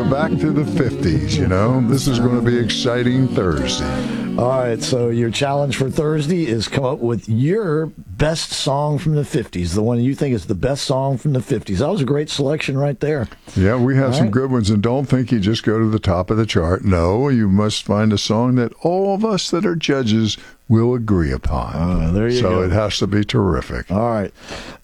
back to the 50s, you know. This is going to be exciting Thursday. All right, so your challenge for Thursday is come up with your best song from the 50s, the one you think is the best song from the 50s. That was a great selection right there. Yeah, we have some good ones, and don't think you just go to the top of the chart. No, you must find a song that all of us that are judges will agree upon. There you go. So it has to be terrific. All right.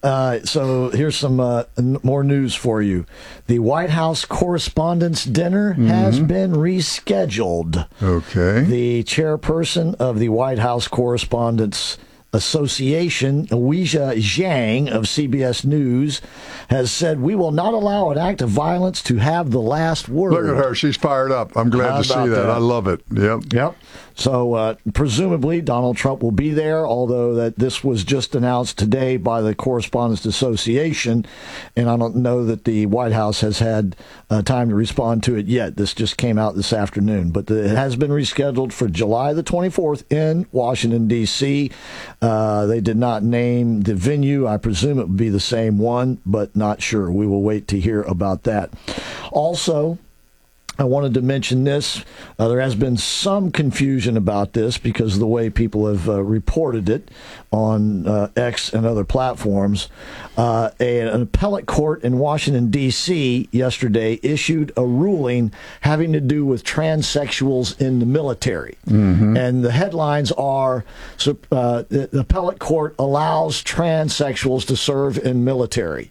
So here's some more news for you. The White House Correspondents' Dinner has been rescheduled. Okay. The chairperson of the White House Correspondents' Association, Weijia Jiang of CBS News, has said, "We will not allow an act of violence to have the last word." Look at her. She's fired up. I'm glad to see that. I love it. Yep. So presumably Donald Trump will be there, although that this was just announced today by the Correspondents Association, and I don't know that the White House has had time to respond to it yet. This just came out this afternoon, but it has been rescheduled for July the 24th in Washington, D.C. They did not name the venue. I presume it would be the same one, but not sure. We will wait to hear about that. Also, I wanted to mention this. There has been some confusion about this because of the way people have reported it on X and other platforms. An appellate court in Washington, D.C. yesterday issued a ruling having to do with transsexuals in the military. And the headlines are, the appellate court allows transsexuals to serve in military.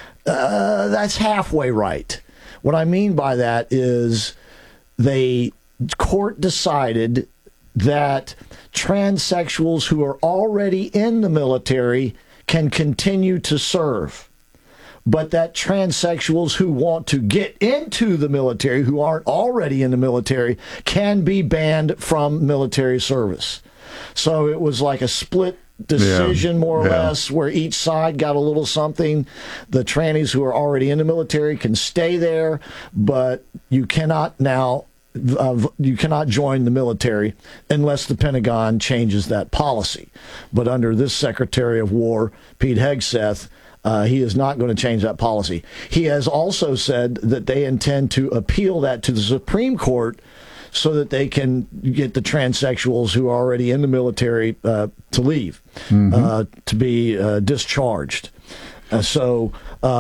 That's halfway right. What I mean by that is the court decided that transsexuals who are already in the military can continue to serve, but that transsexuals who want to get into the military, who aren't already in the military, can be banned from military service. So it was like a split decision, more or less, where each side got a little something. The trannies who are already in the military can stay there, but you cannot now you cannot join the military unless the Pentagon changes that policy. But under this Secretary of War, Pete Hegseth, he is not going to change that policy. He has also said that they intend to appeal that to the Supreme Court so that they can get the transsexuals who are already in the military to leave, to be discharged. So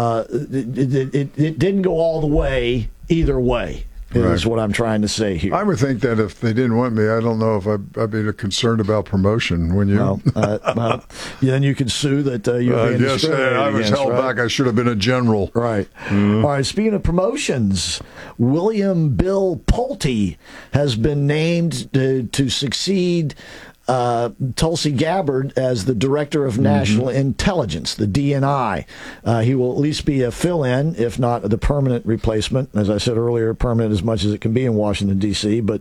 it didn't go all the way either way, is what I'm trying to say here. I would think that if they didn't want me, I don't know if I'd be concerned about promotion. When you, then you could sue that you're being discriminated I was against, held back. I should have been a general. Right. All right. Speaking of promotions, William Bill Pulte has been named to succeed Tulsi Gabbard as the Director of National Intelligence, the DNI. He will at least be a fill-in, if not the permanent replacement. As I said earlier, permanent as much as it can be in Washington, D.C., but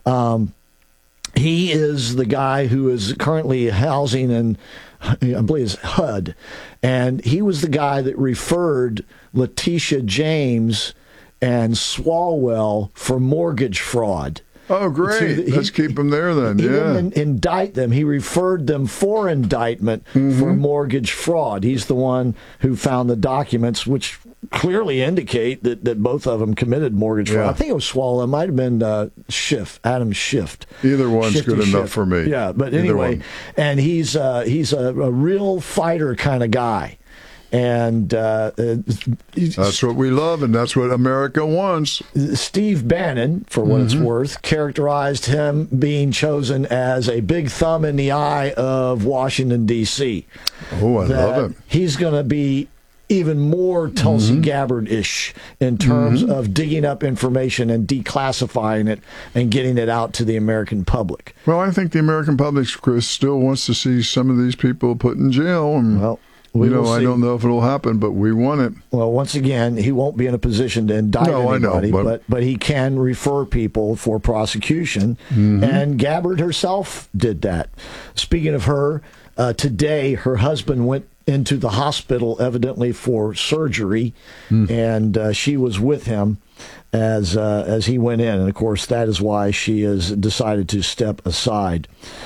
he is the guy who is currently housing in, I believe it's HUD, and he was the guy that referred Letitia James and Swalwell for mortgage fraud. Oh, great. Let's keep them there then. He didn't indict them. He referred them for indictment for mortgage fraud. He's the one who found the documents which clearly indicate that both of them committed mortgage fraud. I think it was Swalwell. It might have been Schiff, Adam Schiff. Either one's good enough for me. Yeah, but anyway, and he's a real fighter kind of guy. And that's what we love, and that's what America wants. Steve Bannon, for what it's worth, characterized him being chosen as a big thumb in the eye of Washington, D.C. Oh, I love it. He's going to be even more Tulsi Gabbard-ish in terms of digging up information and declassifying it and getting it out to the American public. Well, I think the American public, Chris, still wants to see some of these people put in jail. And well, I don't know if it'll happen, but we want it. Well, once again, he won't be in a position to indict anybody, but he can refer people for prosecution, and Gabbard herself did that. Speaking of her, today her husband went into the hospital, evidently for surgery, and she was with him as he went in, and of course that is why she has decided to step aside.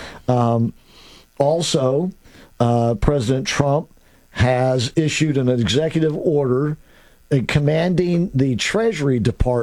Also, President Trump has issued an executive order commanding the Treasury Department